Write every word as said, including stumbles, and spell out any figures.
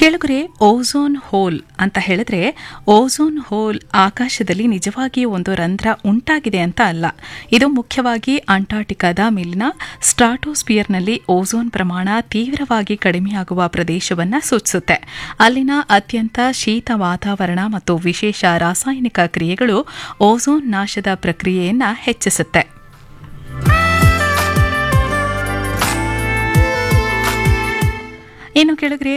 ಕೆಳಗರೆ ozone hole ಅಂತ ಹೇಳಿದ್ರೆ ಓಝೋನ್ ಹೋಲ್ ಆಕಾಶದಲ್ಲಿ ನಿಜವಾಗಿಯೂ ಒಂದು ರಂಧ್ರ ಉಂಟಾಗಿದೆ ಅಂತ ಅಲ್ಲ. ಇದು ಮುಖ್ಯವಾಗಿ ಅಂಟಾರ್ಟಿಕಾದ ಮೇಲಿನ ಸ್ಟ್ರಾಟೋಸ್ಫಿಯರ್ನಲ್ಲಿ ಓಝೋನ್ ಪ್ರಮಾಣ ತೀವ್ರವಾಗಿ ಕಡಿಮೆಯಾಗುವ ಪ್ರದೇಶವನ್ನು ಸೂಚಿಸುತ್ತೆ. ಅಲ್ಲಿನ ಅತ್ಯಂತ ಶೀತ ವಾತಾವರಣ ಮತ್ತು ವಿಶೇಷ ರಾಸಾಯನಿಕ ಕ್ರಿಯೆಗಳು ಓಝೋನ್ ನಾಶದ ಪ್ರಕ್ರಿಯೆಯನ್ನು ಹೆಚ್ಚಿಸುತ್ತೆ. ಇನ್ನು ಕೆಳಗರೆ